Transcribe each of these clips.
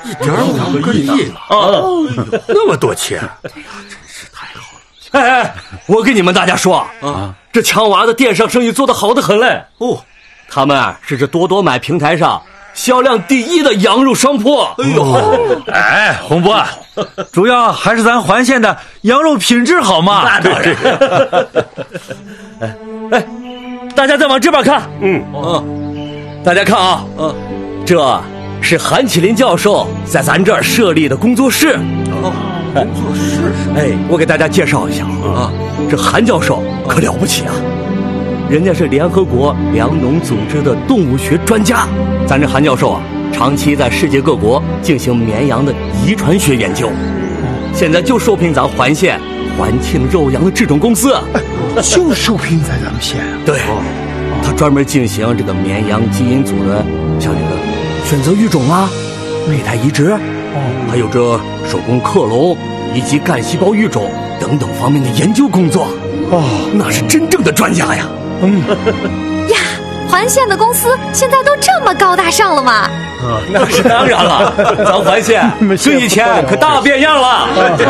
1.5个亿那么多钱，真是太好了！ 哎，我跟你们大家说啊，这强娃的电商生意做得好得很嘞。 哦， 他们是这多多买平台上销量第1的羊肉商铺。 哎呦， 哎，洪波，主要还是咱环县的羊肉品质好嘛。 那当然。哎，大家再往这边看。大家看啊，这是韩启林教授在咱这儿设立的工作室。 工作室哎，我给大家介绍一下啊，这韩教授可了不起啊，人家是联合国粮农组织的动物学专家。咱这韩教授啊，长期在世界各国进行绵羊的遗传学研究，现在就受聘咱环县环庆肉羊的制种公司， 就受聘在咱们县啊。 对，他专门进行这个绵羊基因组的，像这个选择育种啊、胚胎移植，还有这手工克隆以及干细胞育种等等方面的研究工作。那是真正的专家呀。 呀，环县的公司现在都这么高大上了吗？ 那是当然了，咱环县跟以前可大变样了。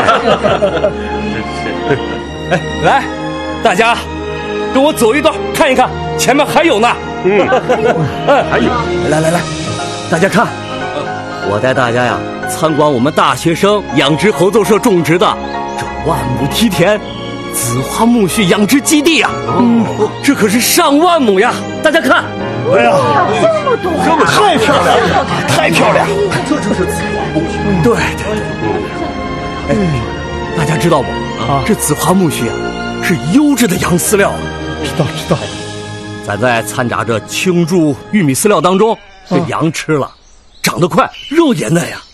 哎，来，大家跟我走一段看一看，前面还有呢。 还有， 来，大家看，我带大家呀参观我们大学生养殖合作社种植的这万亩梯田紫花苜蓿养殖基地呀。这可是上万亩呀！大家看， 哎呀， 这么多， 太漂亮了，太漂亮！ 这就是紫花苜蓿。 对。哎，大家知道不？这紫花苜蓿啊，是优质的羊饲料。 知道。 咱在掺杂着青贮玉米饲料当中，这羊吃了，长得快，肉也嫩呀。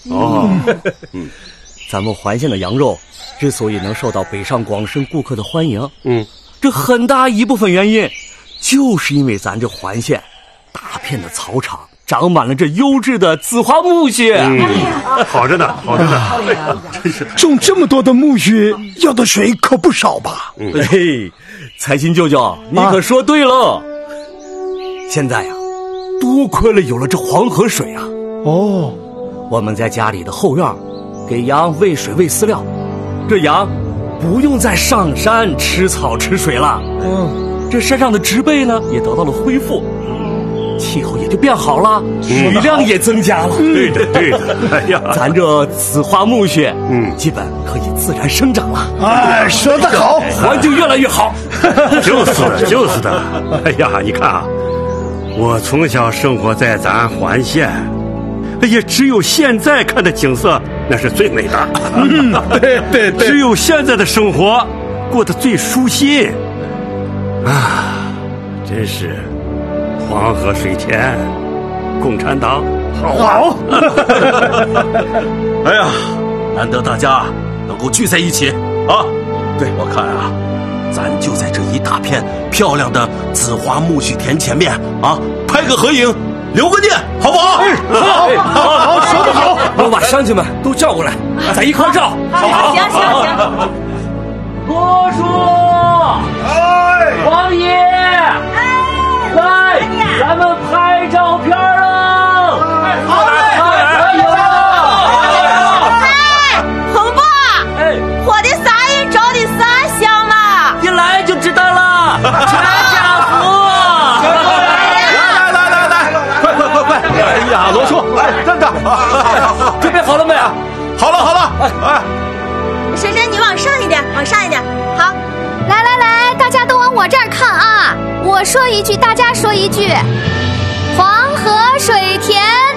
咱们环县的羊肉之所以能受到北上广深顾客的欢迎，这很大一部分原因就是因为咱这环县大片的草场长满了这优质的紫花苜蓿。 好着呢，真是种这么多的苜蓿，要的水可不少吧？ 嘿，财新舅舅，你可说对了。现在呀，多亏了有了这黄河水啊。我们在家里的后院给羊喂水喂饲料，这羊不用再上山吃草吃水了。这山上的植被呢也得到了恢复，气候也就变好了，雨量也增加了。 对的。哎呀， 咱这紫花苜蓿，基本可以自然生长了。 哎，说得好， 环境越来越好。 就是的。哎呀，你看啊，我从小生活在咱环县，也只有现在看的景色那是最美的。 对， 只有现在的生活过得最舒心啊！真是黄河水田，共产党好。 哎呀，难得大家能够聚在一起啊！对，我看啊，咱就在这一大片漂亮的紫花苜蓿田前面啊，拍个合影，留个念，好不好？ 好，说得好。我把乡亲们都叫过来，咱一块照。 好，行。 郭叔，王爷，来，咱们拍照片了。 红波，我的3人照的是俺像吗？ 一来就知道了，全家福。 快！哎呀，罗叔，站着， 准备好了没有？ 好了，哎。 婶婶，你往上一点。好，来，大家都往我这儿看啊！我说一句，大家说一句。黄河水田